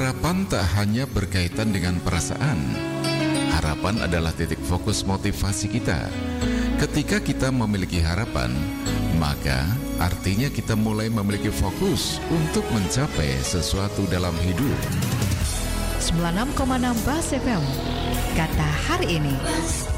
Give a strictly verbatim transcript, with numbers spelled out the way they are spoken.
Harapan tak hanya berkaitan dengan perasaan. Harapan adalah titik fokus motivasi kita. Ketika kita memiliki harapan, maka artinya kita mulai memiliki fokus untuk mencapai sesuatu dalam hidup. sembilan puluh enam koma enam Bas F M, kata hari ini.